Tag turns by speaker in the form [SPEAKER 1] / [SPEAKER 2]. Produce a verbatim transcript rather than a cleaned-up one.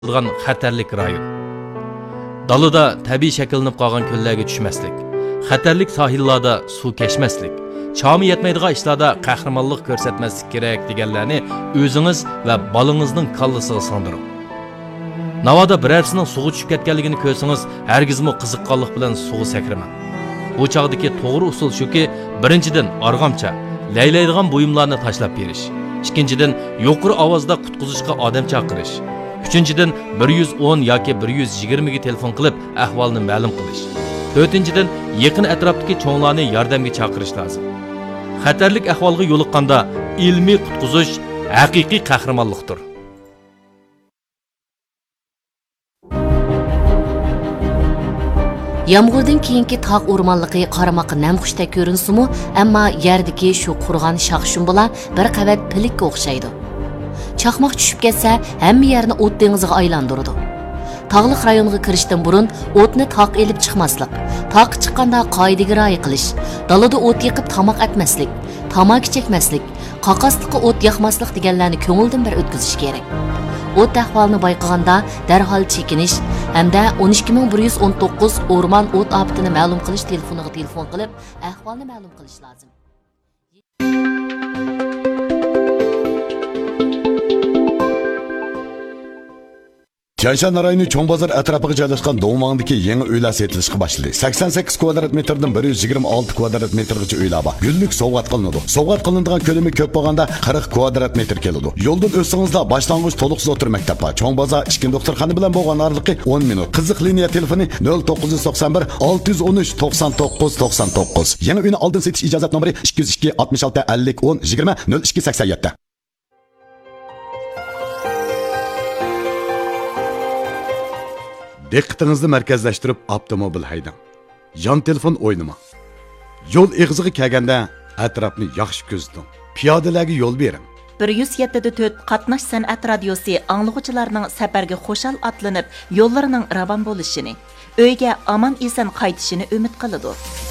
[SPEAKER 1] bo'ladigan xatarlik rayon. Dalida tabiiy shakllanib qolgan ko'llarga tushmaslik, xatarlik sohillarda suv kechmaslik, chami yetmaydigan ishlarda qahramonlik ko'rsatmaslik kerak deganlarni o'zingiz va bolangizning kallasiga singdiring. Navoda birarsining suvga tushib ketganligini ko'rsangiz, hargizmi qiziqqonlik bilan suvga sakramang. Bu chog'dagi to'g'ri usul shuki, birinchidan arg'amcha, laylaydigan buyumlarni tashlab berish. Ikkinchidan yuqori ovozda qutqizishga odam chaqirish. Uchinchidan bir yuz o'n yoki bir yuz yigirma ga telefon qilib ahvolni ma'lum qilish. To'rtinchidan yaqin atrofdagi cho'nglarni yordamga chaqirish lozim. Xatarlik ahvolga yo'liqqanda ilmiy qutqizish haqiqiy qahramonlikdir.
[SPEAKER 2] Yağmurdan keyinki tağ ormanlıqı qaramoqqa namxushda ko'rinsimi, ammo yerdagi shu qurg'an shoxshun bilan bir qavat pilikka o'xshaydi. Chaqmoq tushib ketsa, hamma yerni o't dengiziga aylantiradi. Tog'liq rayonga kirishdan burun o'tni taq elib chiqmaslik, taq chiqqanda qoidaga rioya qilish, dalada o't yiqib tamoq atmaslik, tamaki chekmaslik, qaqasliqqa o't yoqmaslik deganlarni ko'ngildan bir o'tkazish kerak. O't ahvolini bayqaganda darhol chekinish hamda o'n ikki ming bir yuz o'n to'qqiz o'rmon o't ofatini ma'lum qilish telefoniga telefon qilib ahvolni ma'lum qilish lozim.
[SPEAKER 3] Tianshan rayoni Cho'ng bozor atrofiga joylashgan Do'ngmangdagi yangi uylar setilishga boshladi. sakson sakkiz kvadrat metrdan bir yuz yigirma olti kvadrat metrgacha uylar bor. Gullik sovg'at qilinadi. Sovg'at qilinadigan ko'lami ko'p bo'lganda qirq kvadrat metr keladi. Yo'ldan o'tsangizda boshlang'ich to'liqsiz o'tir maktab bor. Cho'ng bozor ichki doktorxona bilan bo'lgan oraliqi o'n minut. Qiziq liniya telefoni nol to'qqiz yuz to'qson bir olti yuz o'n uch to'qson to'qqiz to'qson to'qqiz. Yangi uyni oldin setish ijozat nomeri ikki yuz ikki oltmish olti ellik o'n yigirma nol ikki sakson yetti. Diqqatingizni markazlashtirib avtomobil haydang. Yon telefon o'ynamang. Yo'l eg'iziga kelganda atrofni yaxshi ko'ziting. Piyodalarga yo'l bering.
[SPEAKER 4] bir yuz yetti to'rt qatnash san'at radiosi anglag'uvchilarning safarga xo'shal atlanib, yo'llarining ravon bo'lishini, uyga omon eson qaytishini umid qiladi.